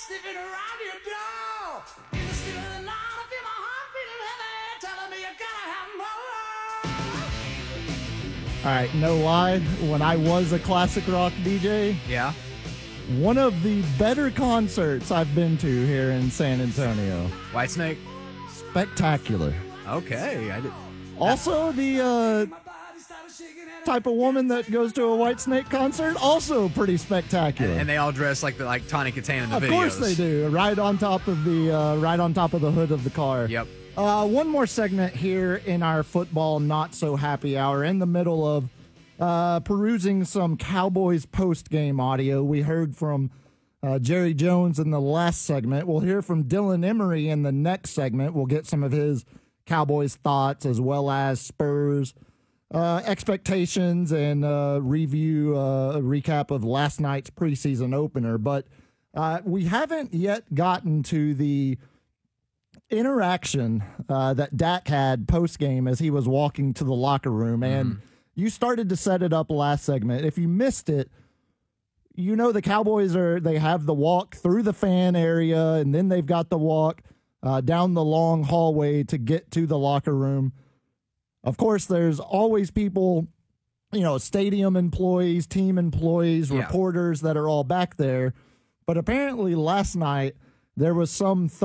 sniffing around your door. In the still of the night, I feel my heart beating heavy, telling me you gotta have more. All right, no lie. When I was a classic rock DJ, Yeah. one of the better concerts I've been to here in San Antonio. Whitesnake. Spectacular. Okay. I did. Also, the type of woman that goes to a Whitesnake concert, also pretty spectacular. And they all dress like Tawny Katane in the videos. Of course they do. Right on top of the hood of the car. Yep. One more segment here in our football not so happy hour. In the middle of perusing some Cowboys post-game audio, we heard from Jerry Jones in the last segment. We'll hear from Dylan Emery in the next segment. We'll get some of his Cowboys thoughts as well as Spurs expectations and review, a recap of last night's preseason opener. But we haven't yet gotten to the interaction that Dak had post-game as he was walking to the locker room. And you started to set it up last segment. If you missed it, you know the Cowboys they have the walk through the fan area, and then they've got the walk down the long hallway to get to the locker room. Of course, there's always people, stadium employees, team employees, reporters that are all back there. But apparently last night there was some